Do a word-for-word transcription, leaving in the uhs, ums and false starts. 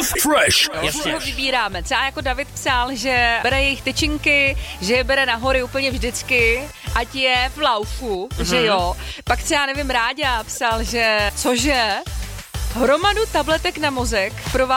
Fresh. Jasně. Ho vybíráme. Třeba jako David psal, že bere jejich tyčinky, že je bere na hory úplně vždycky, ať je v laufu, mm-hmm. že jo. Pak třeba, nevím, Ráďa psal, že cože, hromadu tabletek na mozek pro vás